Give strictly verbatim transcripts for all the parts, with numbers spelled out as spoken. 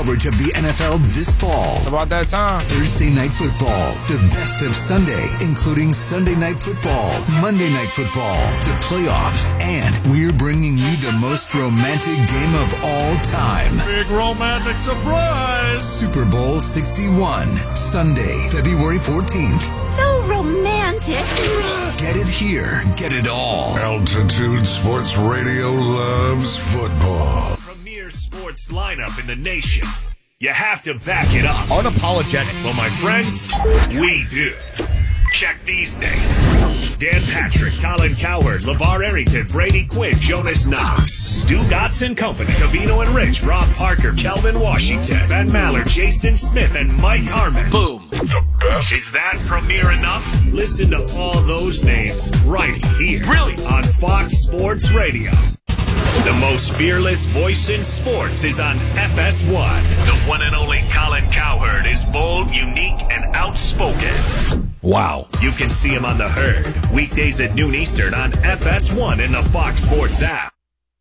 coverage of the N F L this fall. About that time. Thursday Night Football, the best of Sunday, including Sunday Night Football, Monday Night Football, the playoffs, and we're bringing you the most romantic game of all time. Big romantic surprise! Super Bowl sixty-one, Sunday, February fourteenth. So romantic. Get it here. Get it all. Altitude Sports Radio loves football. Premier sports lineup in the nation. You have to back it up. Unapologetic. Well, my friends, we do. Check these names. Dan Patrick, Colin Cowherd, LeVar Arrington, Brady Quinn, Jonas Knox, Stu Gotts and Company, Cavino and Rich, Rob Parker, Kelvin Washington, Ben Maller, Jason Smith, and Mike Harmon. Boom. The best. Is that premier enough? Listen to all those names right here. Really? On Fox Sports Radio. The most fearless voice in sports is on F S one. The one and only Colin Cowherd is bold, unique, and outspoken. Wow. You can see him on The Herd, weekdays at noon Eastern on F S one in the Fox Sports app.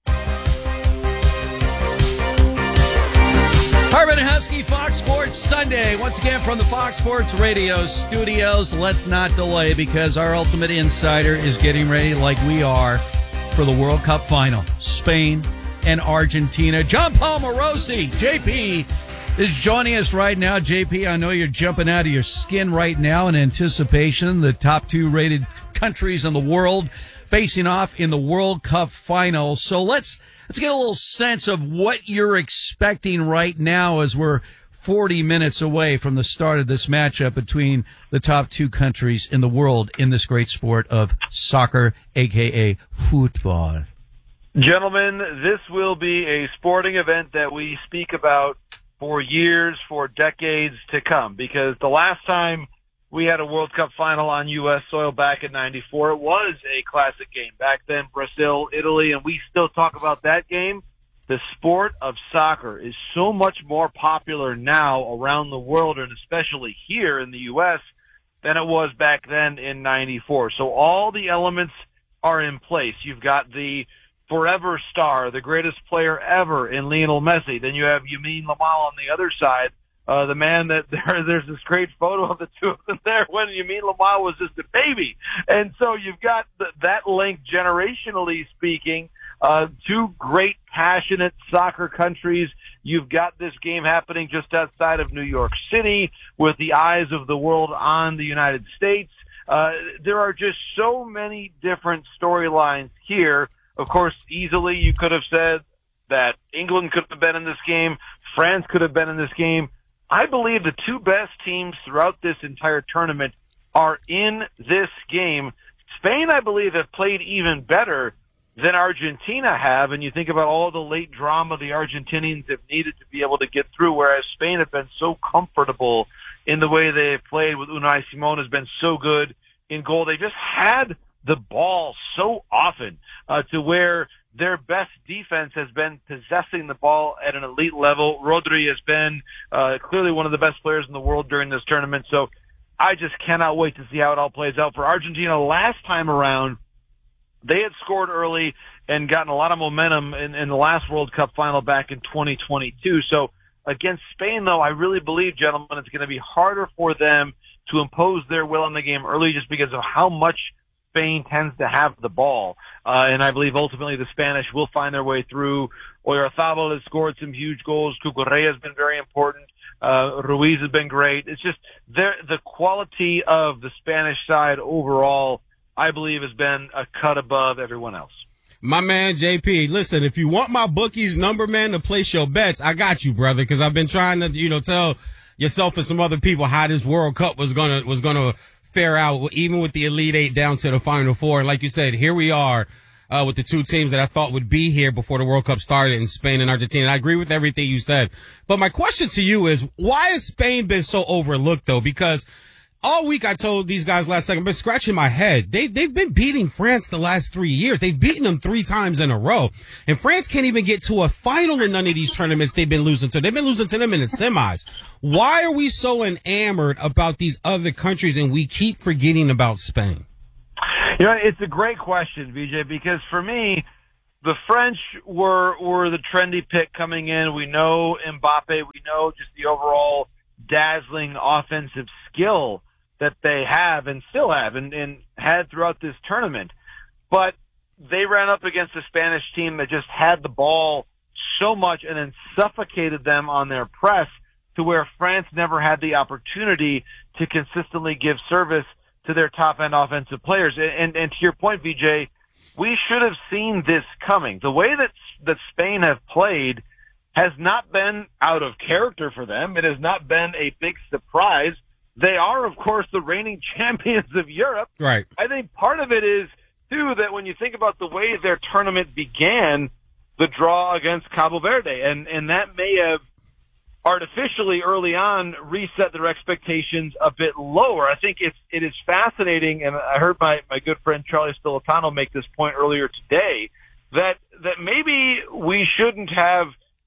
Harmon and Husky, Fox Sports Sunday. Once again from the Fox Sports Radio studios. Let's not delay because our ultimate insider is getting ready like we are for the World Cup final. Spain and Argentina. John Paul Morosi, J P, is joining us right now. J P, I know you're jumping out of your skin right now in anticipation. The top two rated countries in the world facing off in the World Cup final. So let's let's get a little sense of what you're expecting right now as we're forty minutes away from the start of this matchup between the top two countries in the world in this great sport of soccer, a k a football. Gentlemen, this will be a sporting event that we speak about for years, for decades to come, because the last time we had a World Cup final on U S soil back in ninety-four, it was a classic game. Back then, Brazil, Italy, and we still talk about that game. The sport of soccer is so much more popular now around the world, and especially here in the U S, than it was back then in ninety-four. So all the elements are in place. You've got the forever star, the greatest player ever in Lionel Messi. Then you have Yamin Lamal on the other side, uh, the man that there, there's this great photo of the two of them there when Yamin Lamal was just a baby. And so you've got the, that link generationally speaking, uh, two great passionate soccer countries. You've got this game happening just outside of New York City with the eyes of the world on the United States. Uh, there are just so many different storylines here. Of course, easily you could have said that England could have been in this game, France could have been in this game. I believe the two best teams throughout this entire tournament are in this game. Spain, I believe, have played even better than Argentina have, and you think about all the late drama the Argentinians have needed to be able to get through, whereas Spain have been so comfortable in the way they've played with Unai Simon has been so good in goal. They just had the ball so often uh, to where their best defense has been possessing the ball at an elite level. Rodri has been uh, clearly one of the best players in the world during this tournament. So I just cannot wait to see how it all plays out. For Argentina, last time around, they had scored early and gotten a lot of momentum in, in the last World Cup final back in twenty twenty-two. So against Spain, though, I really believe, gentlemen, it's going to be harder for them to impose their will on the game early just because of how much Spain tends to have the ball. Uh, and I believe ultimately the Spanish will find their way through. Oyarzabal has scored some huge goals. Cucurella has been very important. Uh, Ruiz has been great. It's just the quality of the Spanish side overall, I believe, has been a cut above everyone else. My man, J P, listen, if you want my bookie's number, man, to place your bets, I got you, brother, because I've been trying to, you know, tell yourself and some other people how this World Cup was going to, was going to fare out, even with the Elite Eight down to the Final Four. And like you said, here we are, uh, with the two teams that I thought would be here before the World Cup started in Spain and Argentina. And I agree with everything you said. But my question to you is, why has Spain been so overlooked, though? Because all week I told these guys last second, I've been scratching my head. They, they've been beating France the last three years. They've beaten them three times in a row. And France can't even get to a final in none of these tournaments they've been losing to. They've been losing to them in the semis. Why are we so enamored about these other countries and we keep forgetting about Spain? You know, it's a great question, V J, because for me, the French were were the trendy pick coming in. We know Mbappe. We know just the overall dazzling offensive skill that they have and still have and, and had throughout this tournament. But they ran up against a Spanish team that just had the ball so much and then suffocated them on their press to where France never had the opportunity to consistently give service to their top-end offensive players. And, and, and to your point, V J, we should have seen this coming. The way that that Spain have played has not been out of character for them. It has not been a big surprise. They are, of course, the reigning champions of Europe. Right. I think part of it is, too, that when you think about the way their tournament began, the draw against Cabo Verde, and, and that may have artificially early on reset their expectations a bit lower. I think it's, it is fascinating, and I heard my, my good friend Charlie Spilitano make this point earlier today, that, that maybe we shouldn't have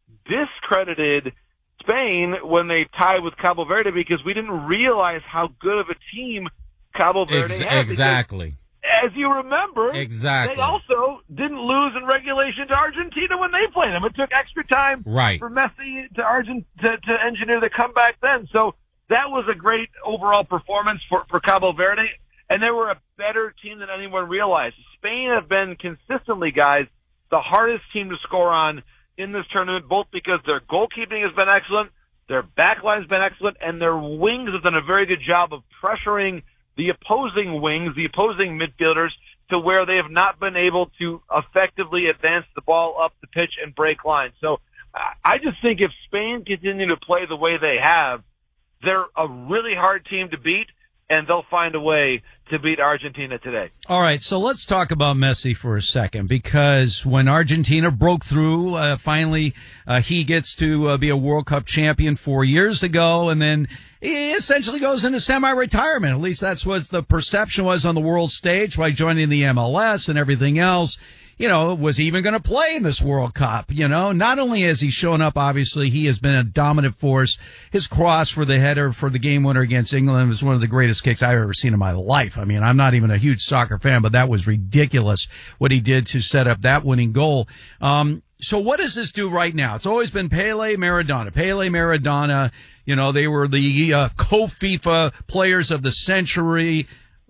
discredited Spain when they tied with Cabo Verde because we didn't realize how good of a team Cabo Verde Ex- had. Exactly. As you remember, exactly. they also didn't lose in regulation to Argentina when they played them. It took extra time right. for Messi to, Argent- to, to engineer the comeback then. So that was a great overall performance for, for Cabo Verde, and they were a better team than anyone realized. Spain have been consistently, guys, the hardest team to score on in this tournament, both because their goalkeeping has been excellent, their backline has been excellent, and their wings have done a very good job of pressuring the opposing wings, the opposing midfielders, to where they have not been able to effectively advance the ball up the pitch and break lines. So I just think if Spain continue to play the way they have, they're a really hard team to beat, and they'll find a way to beat Argentina today. All right, so let's talk about Messi for a second, because when Argentina broke through, uh, finally uh, he gets to uh, be a World Cup champion four years ago, and then he essentially goes into semi-retirement. At least that's what the perception was on the world stage by joining the M L S and everything else. You know, was he even going to play in this World Cup? You know, not only has he shown up, obviously, he has been a dominant force. His cross for the header for the game winner against England was one of the greatest kicks I've ever seen in my life. I mean, I'm not even a huge soccer fan, but that was ridiculous what he did to set up that winning goal. Um, so what does this do right now? It's always been Pele, Maradona. Pele, Maradona, you know, they were the uh, co-FIFA players of the century.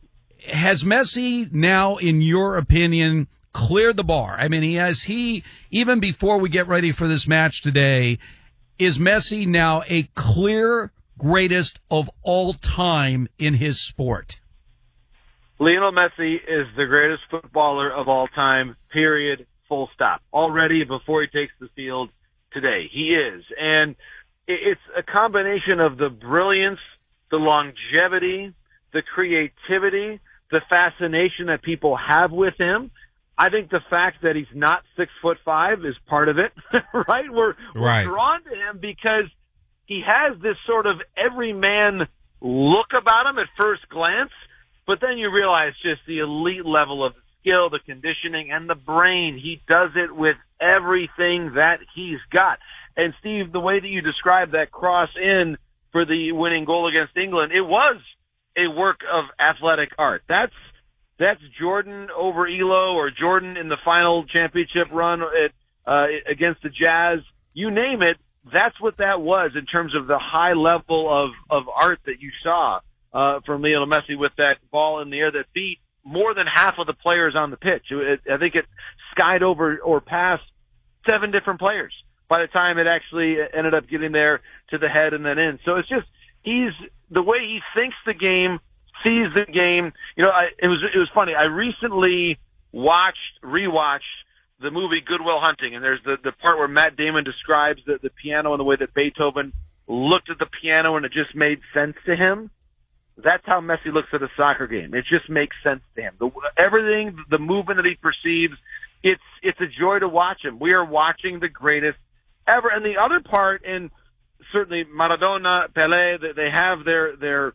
Has Messi now, in your opinion, cleared the bar? I mean, he has, he, even before we get ready for this match today, is Messi now a clear greatest of all time in his sport? Lionel Messi is the greatest footballer of all time, period, full stop. Already before he takes the field today, he is. And it's a combination of the brilliance, the longevity, the creativity, the fascination that people have with him. I think the fact that he's not six foot five is part of it, right? We're, right. we're drawn to him because he has this sort of everyman look about him at first glance, but then you realize just the elite level of skill, the conditioning, and the brain. He does it with everything that he's got. And Steve, the way that you described that cross in for the winning goal against England, it was a work of athletic art. That's That's Jordan over Elo, or Jordan in the final championship run at, uh, against the Jazz. You name it, that's what that was in terms of the high level of, of art that you saw uh, from Lionel Messi with that ball in the air that beat more than half of the players on the pitch. It, I think it skied over or past seven different players by the time it actually ended up getting there to the head and then in. So it's just, he's, the way he thinks the game, sees the game. You know, I, it was it was funny. I recently watched, rewatched the movie Good Will Hunting, and there's the, the part where Matt Damon describes the, the piano and the way that Beethoven looked at the piano and it just made sense to him. That's how Messi looks at a soccer game. It just makes sense to him. The, everything, the movement that he perceives, it's it's a joy to watch him. We are watching the greatest ever. And the other part, and certainly Maradona, Pelé, they have their their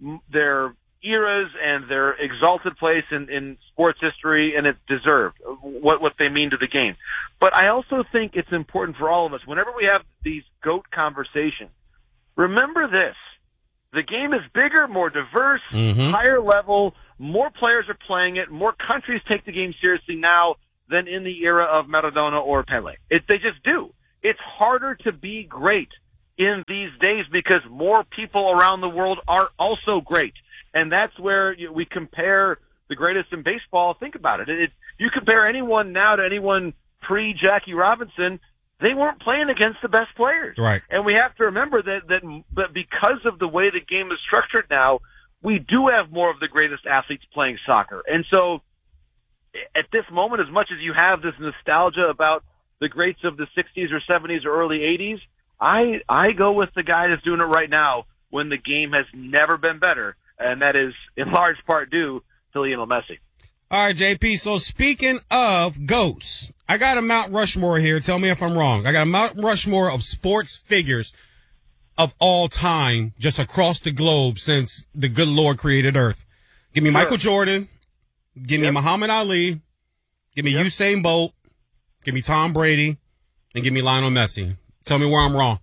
their eras and their exalted place in, in sports history, and it's deserved, what, what they mean to the game. But I also think it's important for all of us, whenever we have these GOAT conversations, remember this. The game is bigger, more diverse, mm-hmm. higher level, more players are playing it, more countries take the game seriously now than in the era of Maradona or Pele. It, they just do. It's harder to be great in these days because more people around the world are also great. And that's where you, we compare the greatest in baseball. Think about it. It, it. You compare anyone now to anyone pre-Jackie Robinson, they weren't playing against the best players. Right. And we have to remember that, that, that because of the way the game is structured now, we do have more of the greatest athletes playing soccer. And so at this moment, as much as you have this nostalgia about the greats of the sixties or seventies or early eighties, I, I go with the guy that's doing it right now when the game has never been better. And that is in large part due to Lionel Messi. All right, J P. So speaking of GOATs, I got a Mount Rushmore here. Tell me if I'm wrong. I got a Mount Rushmore of sports figures of all time just across the globe since the good Lord created Earth. Give me sure. Michael Jordan. Give me yep. Muhammad Ali. Give me yep. Usain Bolt. Give me Tom Brady. And give me Lionel Messi. Tell me where I'm wrong.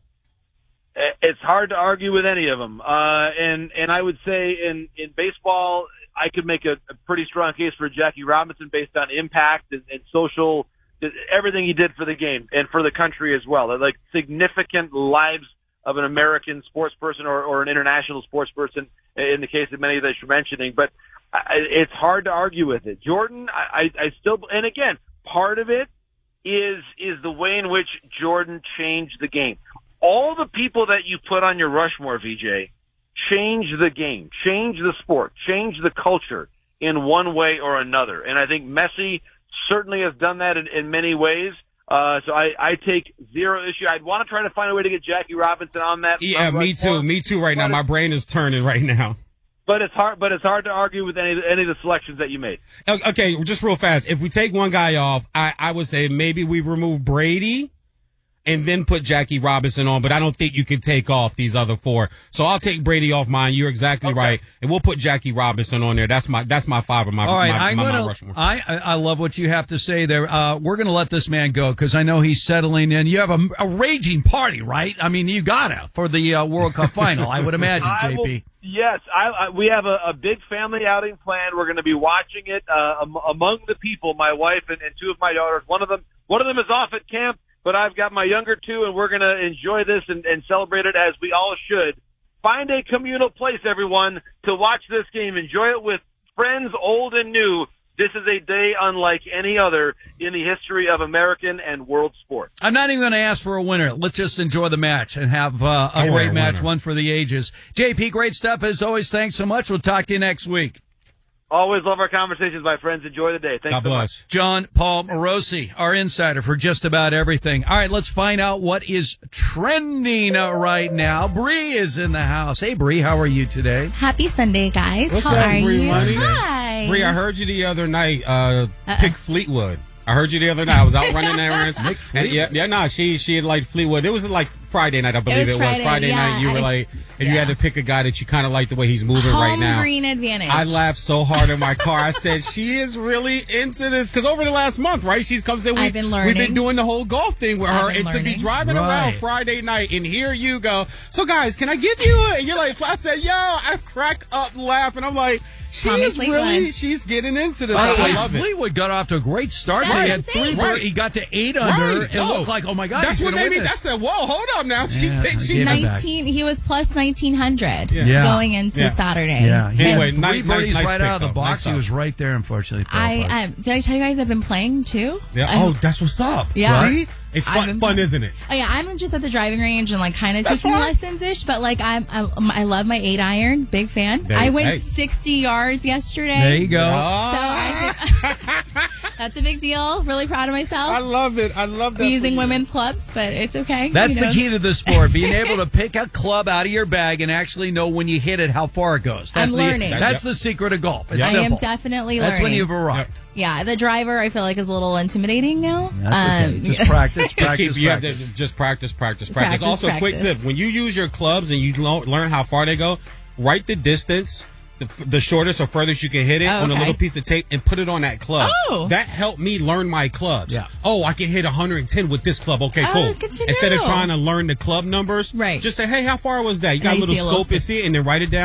It's hard to argue with any of them. Uh, and, and I would say in, in baseball, I could make a, a pretty strong case for Jackie Robinson based on impact and, and social, everything he did for the game and for the country as well. Like significant lives of an American sports person or, or an international sports person in the case of many that you're mentioning. But I, it's hard to argue with it. Jordan, I, I still, and again, part of it is, is the way in which Jordan changed the game. All the people that you put on your Rushmore, V J, change the game, change the sport, change the culture in one way or another. And I think Messi certainly has done that in, in many ways. Uh, so I, I take zero issue. I'd want to try to find a way to get Jackie Robinson on that. Yeah, me too. Me too right now. My brain is turning right now. But it's hard, but it's hard to argue with any, any of the selections that you made. Okay, just real fast. If we take one guy off, I, I would say maybe we remove Brady and then put Jackie Robinson on, but I don't think you can take off these other four. So I'll take Brady off mine. You're exactly okay. right. And we'll put Jackie Robinson on there. That's my, that's my five of my, All right, my, I'm my, gonna, my Rushmore. I, I love what you have to say there. Uh, we're going to let this man go because I know he's settling in. You have a, a raging party, right? I mean, you gotta for the uh, World Cup final, I would imagine, J P. Will, yes, I, I, we have a, a big family outing planned. We're going to be watching it, uh, among the people, my wife and, and two of my daughters. One of them, one of them is off at camp. But I've got my younger two, and we're going to enjoy this and, and celebrate it as we all should. Find a communal place, everyone, to watch this game. Enjoy it with friends, old and new. This is a day unlike any other in the history of American and world sports. I'm not even going to ask for a winner. Let's just enjoy the match and have uh, a great match, winner. One for the ages. J P, great stuff as always. Thanks so much. We'll talk to you next week. Always love our conversations, my friends. Enjoy the day. Thanks God so bless. much. John Paul Morosi, our insider for just about everything. All right, let's find out what is trending right now. Bree is in the house. Hey, Bree, how are you today? Happy Sunday, guys. What's how up, are Bree you? Money? Hi. Bree, I heard you the other night uh, pick Fleetwood. I heard you the other night. I was out running errands. and yeah, yeah, no, she she had like Fleetwood. It was like Friday night, I believe it was. It was Friday, Friday yeah, night. You were I, like, and yeah. you had to pick a guy that you kind of like the way he's moving Home right now. green advantage. I laughed so hard in my car. I said, she is really into this. Because over the last month, right, she's come in. I've been learning. We've been doing the whole golf thing with I've her. been And learning. to be driving Right. around Friday night, and here you go. So, guys, can I give you a, and you're like, I said, yo, I crack up laughing. I'm like, she Tommy is Fleetwood. really, she's getting into this. Oh, I yeah. love it. Fleetwood got off to a great start. That's He what had I'm three, saying. bird- Right. he got to eight under. Right. It Oh. looked like, oh my God, That's he's what gonna made me. win this. That's said, whoa, hold up now. She Yeah, picked. I She gave it back. nineteen. He was plus nineteen hundred Yeah. going into Yeah. Saturday. Yeah. He Anyway, had three nice- nice- birdies nice right pick, out of the though. box. Nice he job. was right there, unfortunately. fell I apart. um, did I tell you guys I've been playing too? Yeah. I- Oh, that's what's up. Yeah. See? It's I've fun, been fun playing. isn't it? Oh yeah, I'm just at the driving range and like kind of That's taking fine. lessons ish, but like I'm, I'm I love my eight iron, big fan. There- I went hey. sixty yards yesterday. There you go. So Ah. I think that's a big deal. Really proud of myself. I love it. I love that. I'm for using you. women's clubs, but it's okay. That's you the know. key to the sport, being able to pick a club out of your bag and actually know when you hit it how far it goes. That's I'm the, learning. That's Yep. the secret of golf. It's I simple. am definitely That's learning. when you've arrived. Yeah, the driver I feel like is a little intimidating now. That's okay. Um, Just practice, Just practice, keep you have practice. to just practice, practice, practice. Practice, also, quick practice. tip: when you use your clubs and you lo- learn how far they go, write the distance, the, the shortest or furthest you can hit it Oh, on a okay. little piece of tape, and put it on that club. Oh. That helped me learn my clubs. Yeah. Oh, I can hit one hundred ten with this club. Okay, Oh, cool. good to Instead of know. trying to learn the club numbers, Right. just say, hey, how far was that? You And got I a little see a little scope and see it, and then write it down.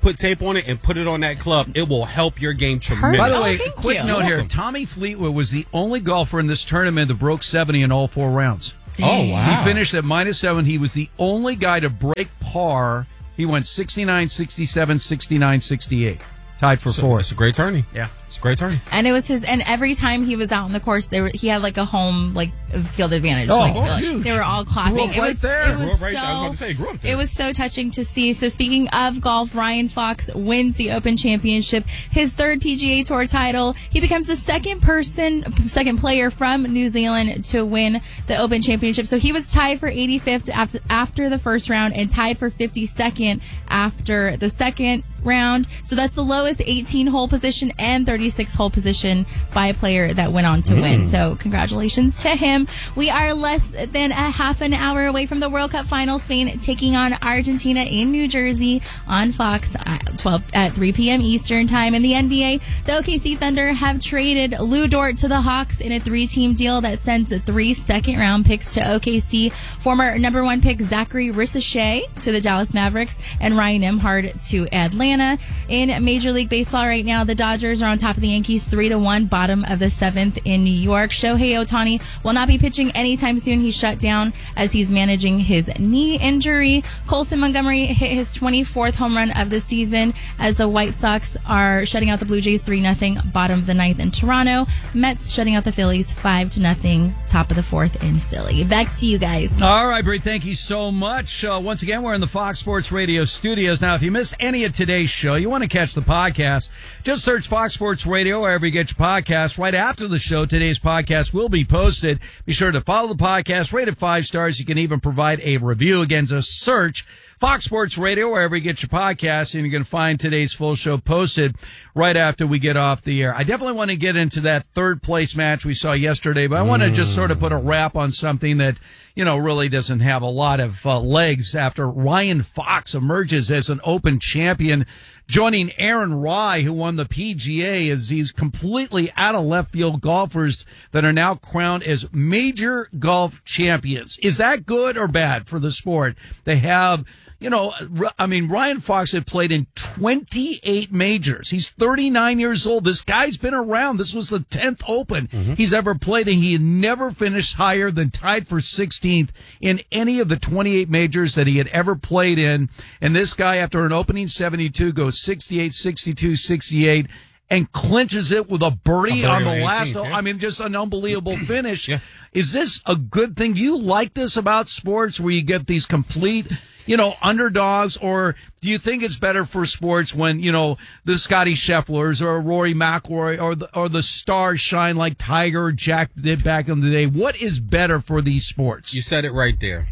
put tape on it and put it on that club. It will help your game tremendously. By the way, Oh, thank quick you. note You're here. welcome. Tommy Fleetwood was the only golfer in this tournament that broke seventy in all four rounds. Oh, wow. He finished at minus seven. He was the only guy to break par. He went sixty-nine, sixty-seven, sixty-nine, sixty-eight. Tied for So, fourth. it's a great tourney. Yeah. It's a great tourney. And it was his, and every time he was out on the course, there were, he had like a home like field advantage. Oh, like, oh, like, huge. they were all clapping. Grew up it right was, there. it was Grew up right so. there. I was about to say, grew up there. It was so touching to see. So speaking of golf, Ryan Fox wins the Open Championship, his third P G A Tour title. He becomes the second person, second player from New Zealand to win the Open Championship. So he was tied for eighty-fifth after after the first round and tied for fifty-second after the second round. So that's the lowest eighteen hole position and thirty-six hole position by a player that went on to win. So congratulations to him. We are less than a half an hour away from the World Cup final. Spain taking on Argentina in New Jersey on Fox at twelve at three p.m. Eastern time. In the N B A, the O K C Thunder have traded Lou Dort to the Hawks in a three-team deal that sends three second-round picks to O K C. Former number one pick Zachary Ricochet to the Dallas Mavericks and Ryan Nembhard to Atlanta. In Major League Baseball right now, the Dodgers are on top of the Yankees three to one, bottom of the seventh in New York. Shohei Ohtani will not be pitching anytime soon. He's shut down as he's managing his knee injury. Colson Montgomery hit his twenty-fourth home run of the season as the White Sox are shutting out the Blue Jays three nothing, bottom of the ninth in Toronto. Mets shutting out the Phillies five to nothing, top of the fourth in Philly. Back to you guys. All right, Bree, thank you so much. Uh, once again, we're in the Fox Sports Radio studios. Now, if you missed any of today's show, you want to catch the podcast, just search Fox Sports Radio wherever you get your podcasts. Right after the show, today's podcast will be posted. Be sure to follow the podcast, rate it five stars. You can even provide a review. Again, just search Fox Sports Radio wherever you get your podcasts, and you can find today's full show posted right after we get off the air. I definitely want to get into that third place match we saw yesterday, but I want to just sort of put a wrap on something that, you know, really doesn't have a lot of uh, legs after Ryan Fox emerges as an Open champion, joining Aaron Rai, who won the P G A, as these completely out of left field golfers that are now crowned as major golf champions. Is that good or bad for the sport? They have, you know, I mean, Ryan Fox had played in twenty-eight majors. He's thirty-nine years old. This guy's been around. This was the tenth Open mm-hmm. he's ever played, and he had never finished higher than tied for sixteenth in any of the twenty-eight majors that he had ever played in. And this guy, after an opening seventy-two, goes sixty-eight, sixty-two, sixty-eight, and clinches it with a birdie, a birdie on the on last. Yeah. I mean, just an unbelievable finish. Yeah. Is this a good thing? Do you like this about sports where you get these complete, you know, underdogs, or do you think it's better for sports when, you know, the Scotty Schefflers or Rory McIlroy or the, or the stars shine like Tiger or Jack did back in the day? What is better for these sports? You said it right there.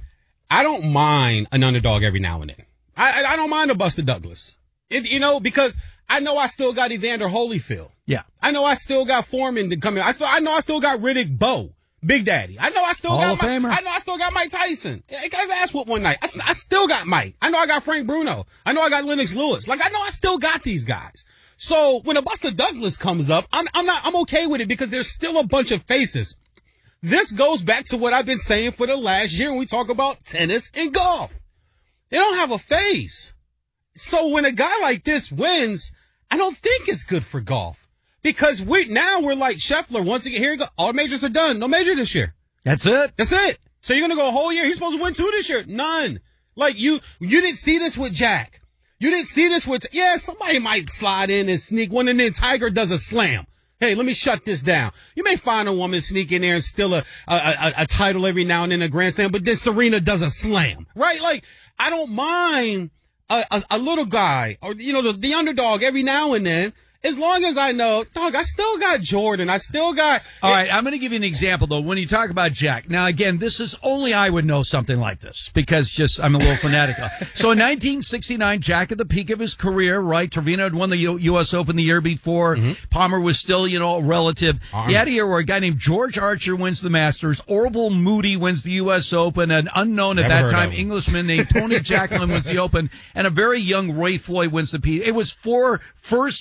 I don't mind an underdog every now and then. I, I, I don't mind a Buster Douglas. It, you know, because I know I still got Evander Holyfield. Yeah. I know I still got Foreman to come in. I still, I know I still got Riddick Bowe. Big Daddy. I know I still Hall got of Mike. Famer. I know I still got Mike Tyson. I got his ass whooped one night. I, st- I still got Mike. I know I got Frank Bruno. I know I got Lennox Lewis. Like, I know I still got these guys. So when a Buster Douglas comes up, I'm, I'm not, I'm okay with it because there's still a bunch of faces. This goes back to what I've been saying for the last year when we talk about tennis and golf. They don't have a face. So when a guy like this wins, I don't think it's good for golf because we now we're like Scheffler. Once again, here you go. All majors are done. No major this year. That's it. That's it. So you're going to go a whole year. He's supposed to win two this year. None. Like you, you didn't see this with Jack. You didn't see this with, yeah, somebody might slide in and sneak one and then Tiger does a slam. Hey, let me shut this down. You may find a woman sneak in there and steal a, a, a, a title every now and then, a grand slam, but then Serena does a slam, right? Like, I don't mind a, a, a little guy or, you know, the, the underdog every now and then. As long as I know, dog, I still got Jordan. I still got. All right, I'm going to give you an example, though. When you talk about Jack, now, again, this is only I would know something like this because just I'm a little fanatical. So in nineteen sixty-nine, Jack at the peak of his career, right? Trevino had won the U- U.S. Open the year before. Mm-hmm. Palmer was still, you know, a relative. Arm. He had a year where a guy named George Archer wins the Masters. Orville Moody wins the U S. Open. An unknown at Never that time Englishman named Tony Jacklin wins the Open. And a very young Ray Floyd wins the P. It was four first-time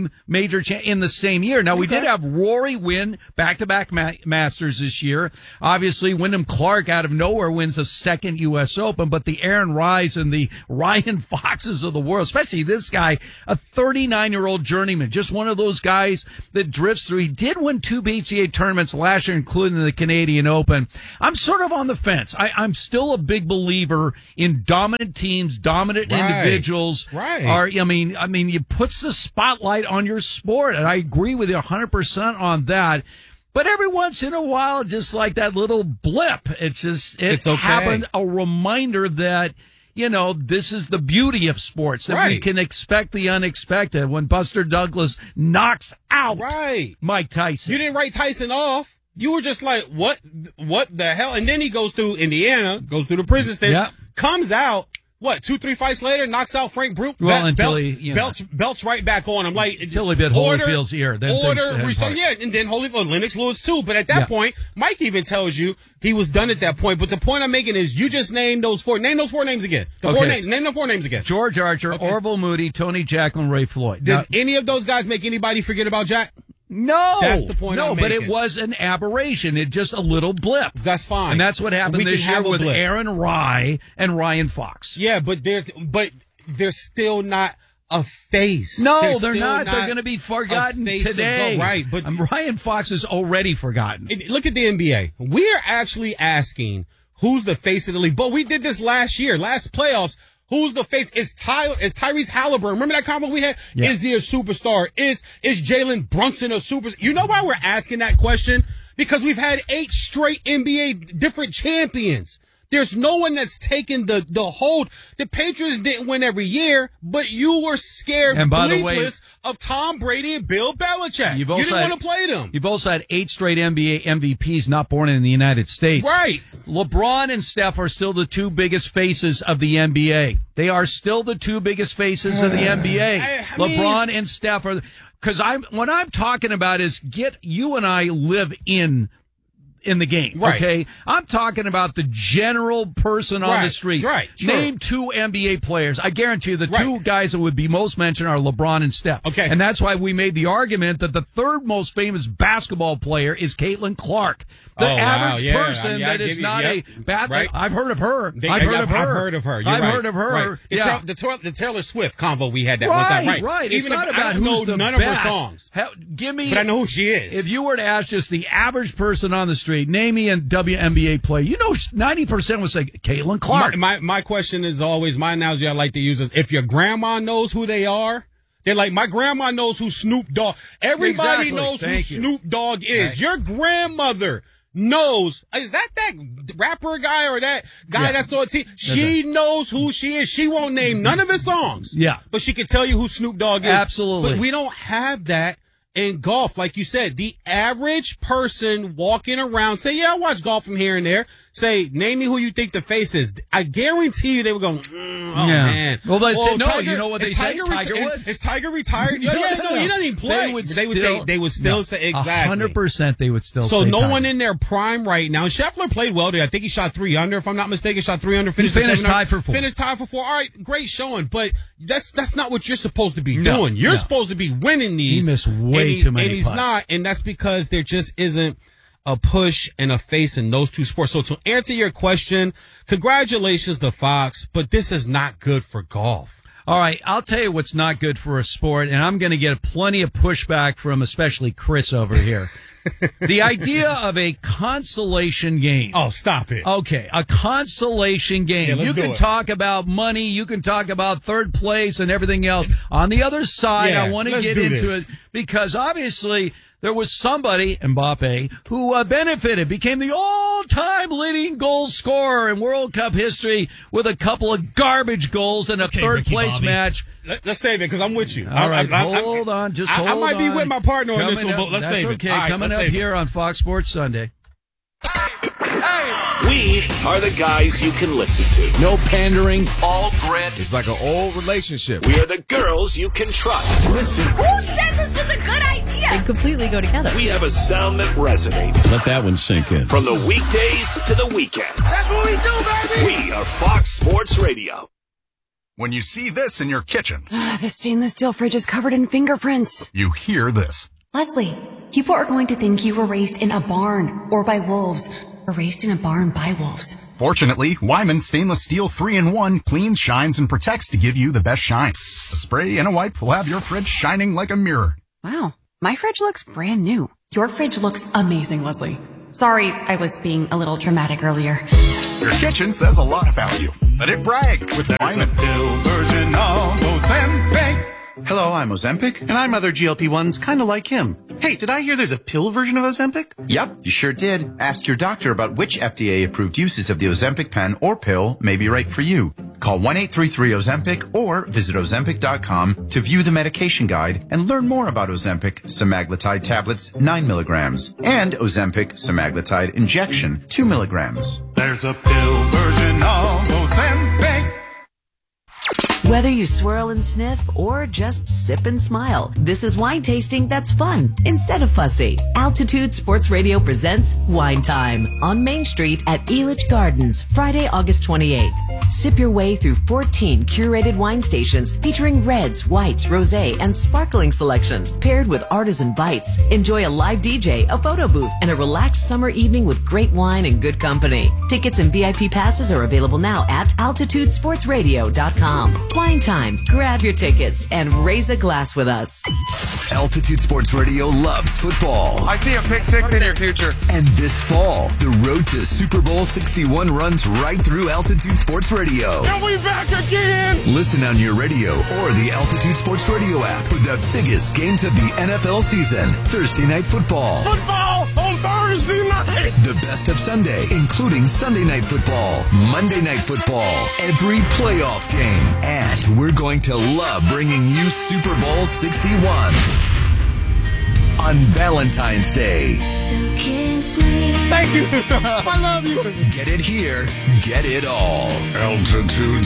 same major cha- in the same year. Now, we Okay. did have Rory win back-to-back ma- Masters this year. Obviously, Wyndham Clark out of nowhere wins a second U S Open, but the Aaron Rise and the Ryan Foxes of the world, especially this guy, a thirty-nine-year-old journeyman, just one of those guys that drifts through. He did win two P G A tournaments last year, including the Canadian Open. I'm sort of on the fence. I, I'm still a big believer in dominant teams, dominant Right. individuals. Right. Are, I mean, I mean, it puts the spotlight on your sport, and I agree with you one hundred percent on that. But every once in a while, just like that little blip, it's just, it It's okay. happened, a reminder that, you know, this is the beauty of sports, that we Right. can expect the unexpected. When Buster Douglas knocks out Right. Mike Tyson. You didn't write Tyson off. You were just like, what, what the hell? And then he goes through Indiana, goes through the prison state, Yep. comes out, what, two, three fights later, knocks out Frank Brute, Well, be- until belts, he, you know. belts, belts right back on him. Like, Until he bit Holyfield's ear, then things order, went restart, hard. yeah, and then Holyfield, Lennox Lewis too. But at that Yeah. point, Mike even tells you he was done at that point. But the point I'm making is you just name those four, name those four names again. The four Okay. names, name the four names again. George Archer, Orville Moody, Tony Jacklin, Ray Floyd. Did Now- any of those guys make anybody forget about Jack? No, That's the point No, I'm but it making. was an aberration. It just a little blip. That's fine. And that's what happened We this can year have a with blip. Aaron Rye and Ryan Fox. Yeah, but there's, but they're still not a face. No, They're they're still not. They're going to be forgotten a face of today. gold. Right, but um, Ryan Fox is already forgotten. it- look at the N B A. We are actually asking who's the face of the league. But we did this last year, last playoffs. Who's the face? Is Tyler? Is Tyrese Halliburton? Remember that convo we had? Yeah. Is he a superstar? Is is Jalen Brunson a super? You know why we're asking that question? Because we've had eight straight N B A different champions. There's no one that's taken the, the hold. The Patriots didn't win every year, but you were scared And by the way- bleepless of Tom Brady and Bill Belichick. You've You also didn't had- want to play them. You've also had eight straight N B A M V Ps not born in the United States. Right. LeBron and Steph are still the two biggest faces of the N B A. They are still the two biggest faces of the N B A. I- I mean- LeBron and Steph are, because I'm what I'm talking about is get you and I live in. In the game, Right. okay? I'm talking about the general person on the Right, street. right, true. Name two N B A players. I guarantee you the Right. two guys that would be most mentioned are LeBron and Steph. Okay. And that's why we made the argument that the third most famous basketball player is Caitlin Clark. The Oh, wow, average yeah, person yeah, I that is give you- not yep, a bath. right. I've heard of her. They- I've heard I've- of her. I've heard of her. You're I've right. heard of her. Right. The, Yeah. Taylor, the, Taylor, the Taylor Swift convo we had that one time. Right, Right, right. It's Even not if about I don't who's know the none best. of her songs, Hell, give me, but I know who she is. if you were to ask just the average person on the street, name me a W N B A player, you know, ninety percent would say Caitlin Clark. My, my my question is always, my analogy I like to use is, if your grandma knows who they are, they're like, my grandma knows who Snoop Dogg. Everybody Exactly. knows Thank who you. Snoop Dogg is. Right. Your grandmother knows. Is that that rapper guy or that guy Yeah. that's on T V? She knows who she is. She won't name none of his songs. Yeah. But she can tell you who Snoop Dogg is. Absolutely. But we don't have that in golf. Like you said, the average person walking around, say, yeah, I watch golf from here and there. Say, name me who you think the face is. I guarantee you they were going, mm, oh, Yeah. man. Well, they say- no, Tiger- you know what is they say? Tiger Tiger reti- Woods. Is Tiger retired? Yeah, No, yeah, no, no, no. he doesn't even play. They would They would still- say, they would still no, say, exactly. one hundred percent they would still So say no Tiger. one in their prime right now. Scheffler played well today. I think he shot three under, if I'm not mistaken. Shot three under. Finished, at finished seven under. tied for four. Finished tied for four. All right, great showing. But that's that's not what you're supposed to be No, doing. You're no. supposed to be winning these. He missed way and he- too many And he's putts. not. And that's because there just isn't a push and a face in those two sports. So to answer your question, congratulations to Fox, but this is not good for golf. All right, I'll tell you what's not good for a sport, and I'm going to get plenty of pushback from especially Chris over here. The idea of a consolation game. Oh, stop it. Okay, a consolation game. Yeah, let's you do can it. talk about money, you can talk about third place and everything else. On the other side, Yeah, I want to let's get do into this. it because obviously there was somebody, Mbappe, who uh, benefited, became the all-time leading goal scorer in World Cup history with a couple of garbage goals in a Okay, third Ricky place Bobby. match. Let, let's save it because I'm with you. All right, I, I, I, hold on, just I, hold I might be on. with my partner on this Coming one, up- but let's that's save okay. it. All right, Coming let's up save here it. on Fox Sports Sunday. We are the guys you can listen to. No pandering. All grit. It's like an old relationship. We are the girls you can trust. Listen. Who said this was a good idea? They completely go together. We have a sound that resonates. Let that one sink in. From the weekdays to the weekends. That's what we do, baby. We are Fox Sports Radio. When you see this in your kitchen, The stainless steel fridge is covered in fingerprints. you hear this. Leslie, people are going to think you were raised in a barn or by wolves or raised in a barn by wolves. Fortunately, Wyman Stainless Steel three in one cleans, shines, and protects to give you the best shine. A spray and a wipe will have your fridge shining like a mirror. Wow, my fridge looks brand new. Your fridge looks amazing, Leslie. Sorry, I was being a little dramatic earlier. Your kitchen says a lot about you. Let it brag with the Wyman pill version of Ozempic. Hello, I'm Ozempic. And I'm other G L P ones kind of like him. Hey, did I hear there's a pill version of Ozempic? Yep, you sure did. Ask your doctor about which F D A-approved uses of the Ozempic pen or pill may be right for you. Call one eight three three Ozempic or visit Ozempic dot com to view the medication guide and learn more about Ozempic semaglutide tablets nine milligrams and Ozempic semaglutide injection two milligrams. There's a pill version of Ozempic. Whether you swirl and sniff or just sip and smile, this is wine tasting that's fun instead of fussy. Altitude Sports Radio presents Wine Time on Main Street at Elitch Gardens, Friday, August twenty-eighth. Sip your way through fourteen curated wine stations featuring reds, whites, rosé, and sparkling selections paired with artisan bites. Enjoy a live D J, a photo booth, and a relaxed summer evening with great wine and good company. Tickets and V I P passes are available now at altitude sports radio dot com. Wine Time. Grab your tickets and raise a glass with us. Altitude Sports Radio loves football. I see a pick six in your future. And this fall, the road to Super Bowl sixty-one runs right through Altitude Sports Radio. And we back again! Listen on your radio or the Altitude Sports Radio app for the biggest games of the N F L season. Thursday Night Football. Football on Thursday night! The best of Sunday, including Sunday Night Football, Monday Night Football, every playoff game. And we're going to love bringing you Super Bowl sixty-one on Valentine's Day. So kiss me. Thank you. I love you. Get it here. Get it all. Altitude